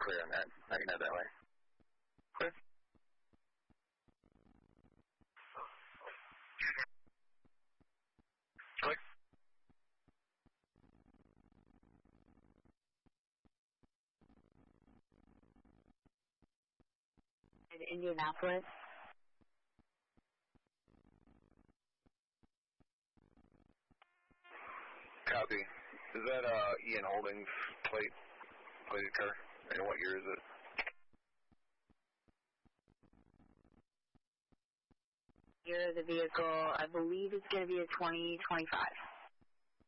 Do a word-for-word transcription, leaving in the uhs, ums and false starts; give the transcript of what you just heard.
clear on that. I can head that way. Clear. Click. In Indianapolis. Copy. Is that uh, Ian Holdings plate, plated car? And what year is it? Year of the vehicle, I believe it's going to be a twenty twenty-five.